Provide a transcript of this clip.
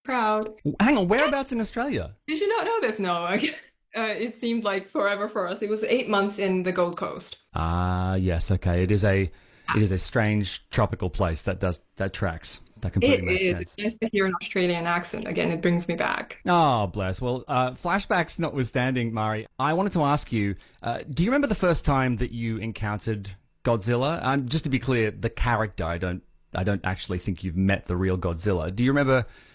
proud. Hang on, whereabouts in Australia? Did you not know this? No. It seemed like forever for us. It was 8 months in the Gold Coast. Ah, yes, okay. It is a Yes. strange tropical place. That tracks. That completely It makes is. It's sense. nice to hear an Australian accent again. It brings me back. Oh, bless. Well, flashbacks notwithstanding, Mari, I wanted to ask you: do you remember the first time that you encountered Godzilla? Just to be clear, the character. I don't actually think you've met the real Godzilla. Do you remember